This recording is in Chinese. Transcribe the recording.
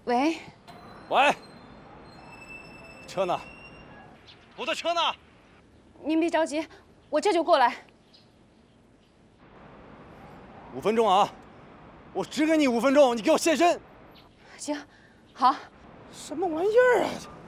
喂， 喂，车呢？我的车呢？ 您别着急，我这就过来。 5分钟啊！我只给你5分钟，你给我现身。 行，好。 什么玩意儿啊！